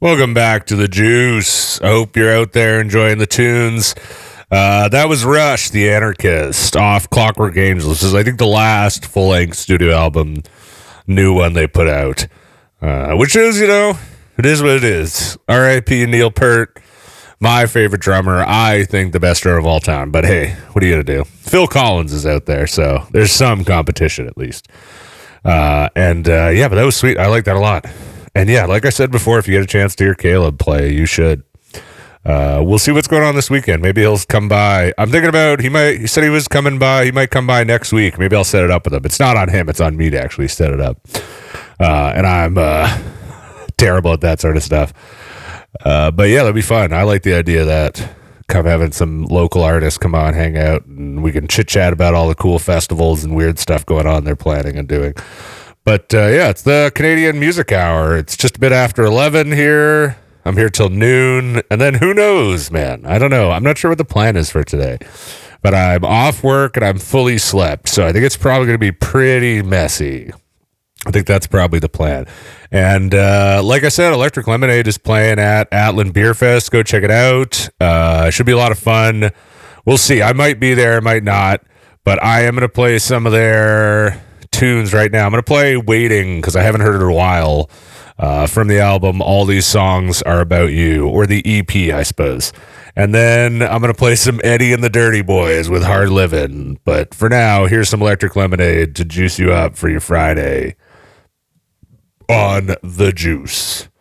Welcome back to the Juice. I hope you're out there enjoying the tunes. That was Rush, the Anarchist, off Clockwork Angels. This is, I think, the last full-length studio album, new one they put out. Which is, it is what it is. R.I.P. Neil Peart, my favorite drummer. I think the best drummer of all time. But hey, what are you going to do? Phil Collins is out there, so there's some competition at least. But that was sweet. I like that a lot. And yeah, like I said before, if you get a chance to hear Caleb play, you should. We'll see what's going on this weekend. Maybe he'll come by. I'm thinking about, he said he was coming by. He might come by next week. Maybe I'll set it up with him. It's not on him. It's on me to actually set it up. And I'm terrible at that sort of stuff. But yeah, that'll be fun. I like the idea that having some local artists come on, hang out, and we can chit chat about all the cool festivals and weird stuff going on they're planning and doing. But it's the Canadian Music Hour. It's just a bit after 11 here. I'm here till noon. And then who knows, man? I don't know. I'm not sure what the plan is for today. But I'm off work and I'm fully slept. So I think it's probably going to be pretty messy. I think that's probably the plan. And like I said, Electric Lemonade is playing at Atlan Beer Fest. Go check it out. It should be a lot of fun. We'll see. I might be there, might not. But I am going to play some of their tunes right now. I'm going to play Waiting because I haven't heard it in a while from the album All These Songs Are About You, or the EP, I suppose. And then I'm going to play some Eddie and the Dirty Boys with Hard Livin'. But for now, here's some Electric Lemonade to juice you up for your Friday on The Juice.